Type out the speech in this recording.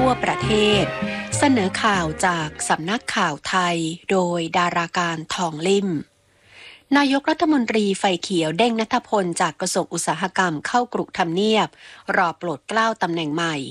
ทั่วประเทศเสนอข่าวจากสำนักข่าวไทยโดยดาราการทองลิ่มนายกรัฐมนตรีไฟเขียวเด้งณัฐพลจากกระทรวงอุตสาหกรรมเข้ากรุทำเนียบรอโปรดเกล้าตำแหน่งใหม่